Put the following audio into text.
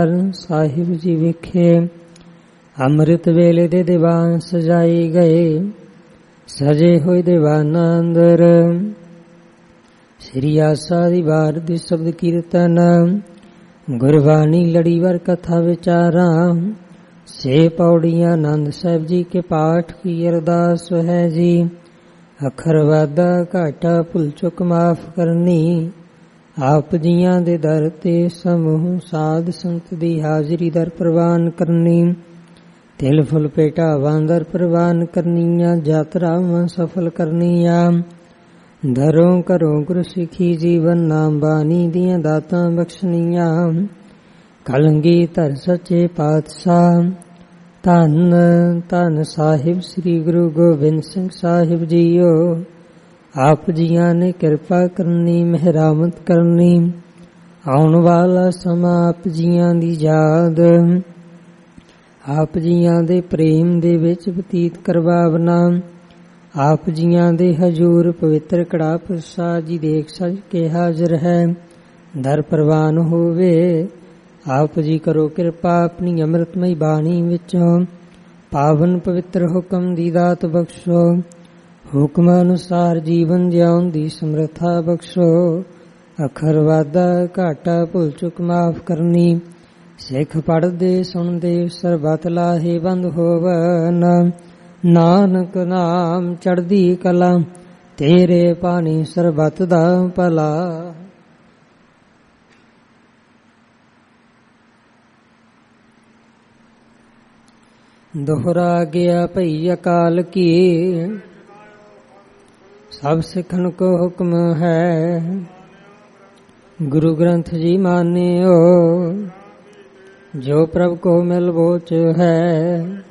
ਸਾਹਿਬ ਜੀ ਵਿਖੇ ਅੰਮ੍ਰਿਤ ਵੇਲੇ ਦੇ ਦੀਵਾਨ ਸਜਾਏ ਗਏ। ਸਜੇ ਹੋਏ ਦੀਵਾਨਾਂ ਅੰਦਰ ਸ੍ਰੀ ਆਸਾ ਦੀ ਵਾਰ ਦੀ ਸ਼ਬਦ ਕੀਰਤਨ, ਗੁਰਬਾਣੀ ਲੜੀਵਾਰ ਕਥਾ ਵਿਚਾਰਾਂ, ਸੇ ਪੌੜੀਆਂ ਆਨੰਦ ਸਾਹਿਬ ਜੀ ਕੇ ਪਾਠ ਕੀ ਅਰਦਾਸ ਹੈ ਜੀ। ਅੱਖਰ ਵਾਧਾ ਘਾਟਾ ਭੁੱਲ ਚੁੱਕ ਮਾਫ ਕਰਨੀ, ਆਪ ਜੀਆਂ ਦੇ ਦਰ ਤੇ ਸਮੂਹ ਸਾਧ ਸੰਤ ਦੀ ਹਾਜ਼ਰੀ ਦਰ ਪ੍ਰਵਾਨ ਕਰਨੀ। ਤਿਲ ਫੁੱਲ ਭੇਟਾਵਾਂ ਦਰ ਪ੍ਰਵਾਨ ਕਰਨੀਆਂ, ਯਾਤਰਾਵਾਂ ਸਫਲ ਕਰਨੀਆਂ। ਦਰੋਂ ਘਰੋਂ ਗੁਰ ਸਿੱਖੀ ਜੀਵਨ ਨਾਮ ਬਾਣੀ ਦੀਆਂ ਦਾਤਾਂ ਬਖਸ਼ਣੀਆਂ। ਕਲੰਗੀ ਧਰ ਸੱਚੇ ਪਾਤਸ਼ਾਹ ਧੰਨ ਧੰਨ ਸਾਹਿਬ ਸ੍ਰੀ ਗੁਰੂ ਗੋਬਿੰਦ ਸਿੰਘ ਸਾਹਿਬ ਜੀਓ। ਆਪ ਜੀਆਂ ਨੇ ਕਿਰਪਾ ਕਰਨੀ, ਮਿਹਰਾਮਤ ਕਰਨੀ। ਆਉਣ ਵਾਲਾ ਸਮਾਂ ਆਪ ਜੀਆਂ ਦੀ ਯਾਦ, ਆਪ ਜੀਆਂ ਦੇ ਪ੍ਰੇਮ ਦੇ ਵਿੱਚ ਬਤੀਤ ਕਰਵਾਵਨਾ। ਆਪ ਜੀਆਂ ਦੇ ਹਜ਼ੂਰ ਪਵਿੱਤਰ ਕੜਾ ਪ੍ਰਸਾਦ ਜੀ ਦੇਖ ਸਜ ਕੇ ਹਾਜ਼ਰ ਹੈ, ਦਰ ਪ੍ਰਵਾਨ ਹੋਵੇ। ਆਪ ਜੀ ਕਰੋ ਕਿਰਪਾ ਆਪਣੀ ਅੰਮ੍ਰਿਤਮਈ ਬਾਣੀ ਵਿੱਚੋਂ ਪਾਵਨ ਪਵਿੱਤਰ ਹੁਕਮ ਦੀ ਦਾਤ ਬਖਸ਼ੋ। ਹੁਕਮ ਅਨੁਸਾਰ ਜੀਵਨ ਜਿਉਣ ਦੀ ਸਮਰੱਥਾ ਬਖਸ਼ੋ। ਅੱਖਰ ਵਾਧਾ ਘਾਟਾ ਭੁੱਲ ਚੁੱਕ ਮਾਫ ਕਰਨੀ। ਸਿੱਖ ਪੜ੍ਹਦੇ ਸੁਣਦੇ ਸਰਬਤ ਲਾਹੇ ਬੰਦ ਹੋਵਨ। ਨਾਨਕ ਨਾਮ ਚੜ੍ਹਦੀ ਕਲਾ, ਤੇਰੇ ਪਾਣੀ ਸਰਬਤ ਦਾ ਭਲਾ। ਦੋਹਰਾ ਗਿਆ ਭਈ ਅਕਾਲ ਕੀ, ਸਭ ਸਿੱਖਣ ਕੋ ਹੁਕਮ ਹੈ। ਗੁਰੂ ਗ੍ਰੰਥ ਜੀ ਮਾਨਿਓ, ਜੋ ਪ੍ਰਭ ਕੋ ਮਿਲ ਬੋਚ ਹੈ।